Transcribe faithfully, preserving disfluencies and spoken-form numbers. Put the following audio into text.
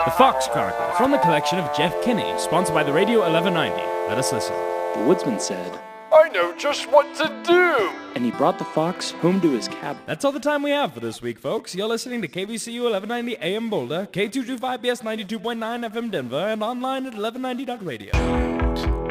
The Fox Chronicles, from the collection of Jeff Kinney, sponsored by the Radio eleven ninety. Let us listen. The woodsman said, I know just what to do! and he brought the fox home to his cabin. That's all the time we have for this week, folks. You're listening to K B C U eleven ninety A M Boulder, K two twenty-five B S ninety-two point nine F M Denver, and online at eleven ninety dot radio.